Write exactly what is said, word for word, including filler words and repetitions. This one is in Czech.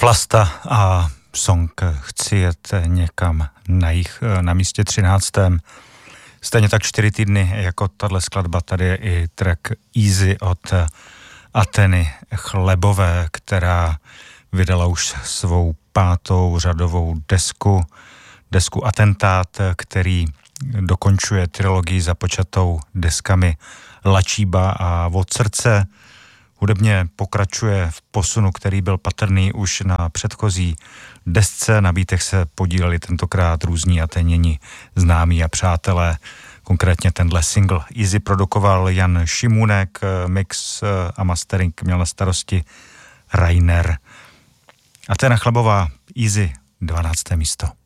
Vlasta a song Chci jet někam na jih, na místě třináctém. Stejně tak čtyři týdny jako tahle skladba, tady je i track Easy od Atheny Chlebové, která vydala už svou pátou řadovou desku, desku Atentát, který dokončuje trilogii započatou deskami Lačíba a Od srdce. Hudebně pokračuje v posunu, který byl patrný už na předchozí desce. Na bítech se podíleli tentokrát různí Ateněni, známí a přátelé. Konkrétně tenhle single Easy produkoval Jan Šimunek, mix a mastering měl na starosti Rainer. Athena Chlebová, Easy, dvanácté místo.